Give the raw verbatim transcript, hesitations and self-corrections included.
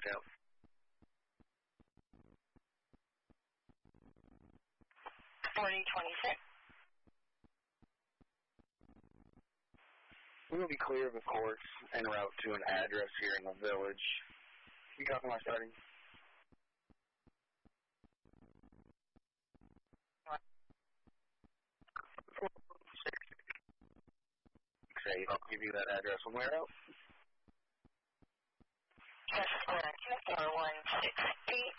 out. forty twenty-six. We will be clear of the courts en route to an address here in the village. You got my starting? Okay, I'll give you that address when we're out. Yes, four one six eight.